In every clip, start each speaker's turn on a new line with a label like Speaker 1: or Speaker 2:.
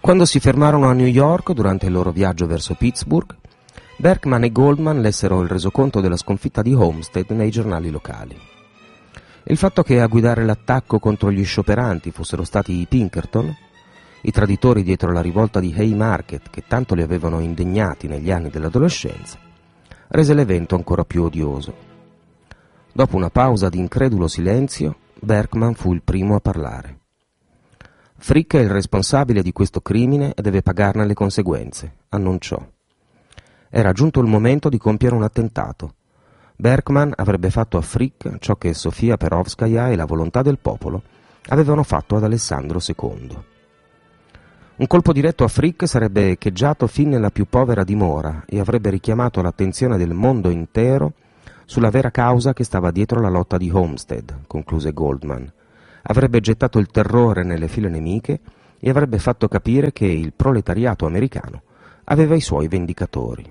Speaker 1: Quando si fermarono a New York durante il loro viaggio verso Pittsburgh, Berkman e Goldman lessero il resoconto della sconfitta di Homestead nei giornali locali. Il fatto che a guidare l'attacco contro gli scioperanti fossero stati i Pinkerton, i traditori dietro la rivolta di Haymarket che tanto li avevano indegnati negli anni dell'adolescenza, rese l'evento ancora più odioso. Dopo una pausa di incredulo silenzio, Berkman fu il primo a parlare. Frick è il responsabile di questo crimine e deve pagarne le conseguenze, annunciò. Era giunto il momento di compiere un attentato. Berkman avrebbe fatto a Frick ciò che Sofia Perovskaja e la volontà del popolo avevano fatto ad Alessandro II. Un colpo diretto a Frick sarebbe echeggiato fin nella più povera dimora e avrebbe richiamato l'attenzione del mondo intero sulla vera causa che stava dietro la lotta di Homestead, concluse Goldman. Avrebbe gettato il terrore nelle file nemiche e avrebbe fatto capire che il proletariato americano aveva i suoi vendicatori.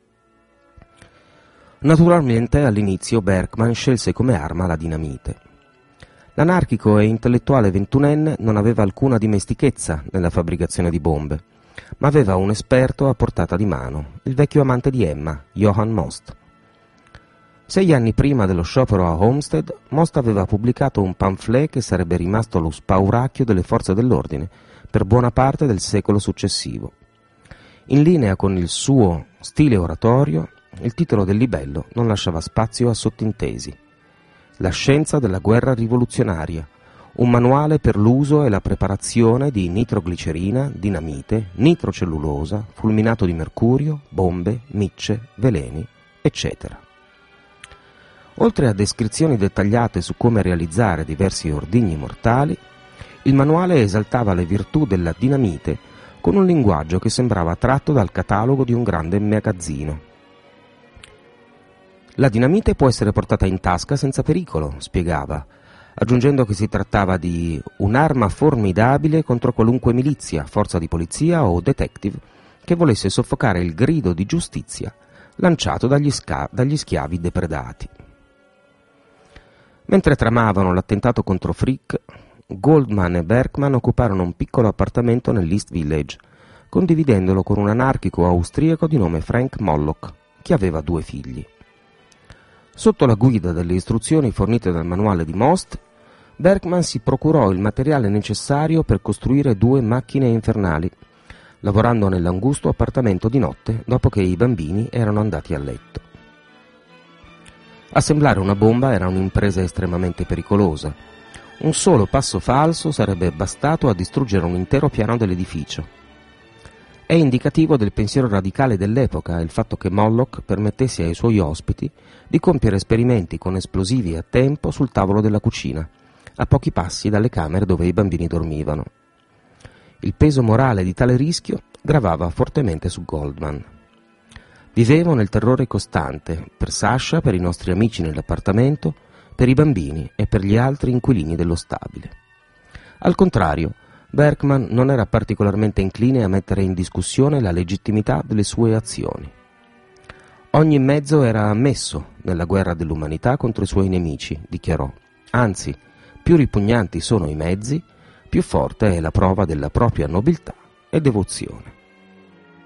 Speaker 1: Naturalmente all'inizio Berkman scelse come arma la dinamite. L'anarchico e intellettuale ventunenne non aveva alcuna dimestichezza nella fabbricazione di bombe, ma aveva un esperto a portata di mano, il vecchio amante di Emma, Johann Most. 6 anni prima dello sciopero a Homestead, Most aveva pubblicato un pamphlet che sarebbe rimasto lo spauracchio delle forze dell'ordine per buona parte del secolo successivo. In linea con il suo stile oratorio, il titolo del libello non lasciava spazio a sottintesi. La scienza della guerra rivoluzionaria, un manuale per l'uso e la preparazione di nitroglicerina, dinamite, nitrocellulosa, fulminato di mercurio, bombe, micce, veleni, eccetera. Oltre a descrizioni dettagliate su come realizzare diversi ordigni mortali, il manuale esaltava le virtù della dinamite con un linguaggio che sembrava tratto dal catalogo di un grande magazzino. La dinamite può essere portata in tasca senza pericolo, spiegava, aggiungendo che si trattava di un'arma formidabile contro qualunque milizia, forza di polizia o detective che volesse soffocare il grido di giustizia lanciato dagli schiavi depredati. Mentre tramavano l'attentato contro Frick, Goldman e Berkman occuparono un piccolo appartamento nell'East Village, condividendolo con un anarchico austriaco di nome Frank Mollock, che aveva 2 figli. Sotto la guida delle istruzioni fornite dal manuale di Most, Berkman si procurò il materiale necessario per costruire 2 macchine infernali, lavorando nell'angusto appartamento di notte dopo che i bambini erano andati a letto. Assemblare una bomba era un'impresa estremamente pericolosa. Un solo passo falso sarebbe bastato a distruggere un intero piano dell'edificio. È indicativo del pensiero radicale dell'epoca il fatto che Mollock permettesse ai suoi ospiti di compiere esperimenti con esplosivi a tempo sul tavolo della cucina, a pochi passi dalle camere dove i bambini dormivano. Il peso morale di tale rischio gravava fortemente su Goldman. Vivevo nel terrore costante, per Sasha, per i nostri amici nell'appartamento, per i bambini e per gli altri inquilini dello stabile. Al contrario, Berkman non era particolarmente incline a mettere in discussione la legittimità delle sue azioni. Ogni mezzo era ammesso nella guerra dell'umanità contro i suoi nemici, dichiarò. Anzi, più ripugnanti sono i mezzi, più forte è la prova della propria nobiltà e devozione.